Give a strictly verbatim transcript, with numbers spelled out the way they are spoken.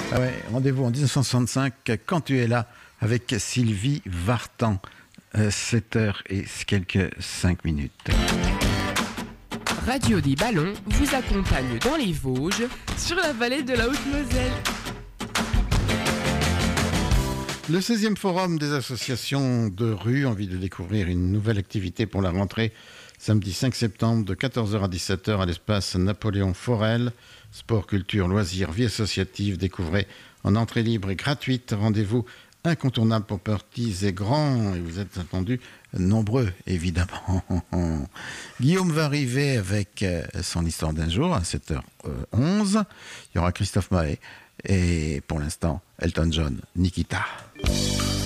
Ah ouais, rendez-vous en dix-neuf cent soixante-cinq, Quand tu es là, avec Sylvie Vartan. Euh, sept heures et quelques cinq minutes. Radio des Ballons vous accompagne dans les Vosges, sur la vallée de la Haute-Moselle. Le seizième forum des associations de rue, envie de découvrir une nouvelle activité pour la rentrée, samedi cinq septembre de quatorze heures à dix-sept heures à l'espace Napoléon Forel. Sport, culture, loisirs, vie associative, découvrez en entrée libre et gratuite. Rendez-vous incontournable pour petits et grands, et vous êtes attendus nombreux, évidemment. Guillaume va arriver avec son histoire d'un jour à sept heures onze. Il y aura Christophe Maé et pour l'instant, Elton John, Nikita.